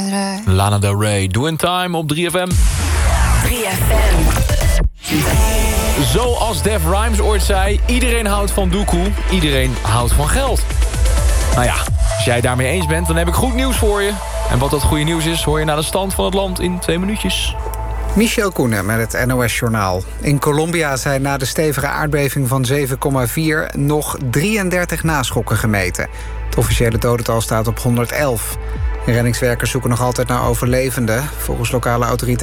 Lana Del Rey, Doing Time op 3FM. 3FM. Zoals Def Rhymes ooit zei, iedereen houdt van doekoe, iedereen houdt van geld. Nou ja, als jij het daarmee eens bent, dan heb ik goed nieuws voor je. En wat dat goede nieuws is, hoor je naar de stand van het land in 2 minuutjes. Michel Koenen met het NOS-journaal. In Colombia zijn na de stevige aardbeving van 7,4 nog 33 naschokken gemeten. Het officiële dodental staat op 111. Reddingswerkers zoeken nog altijd naar overlevenden. Volgens lokale autoriteiten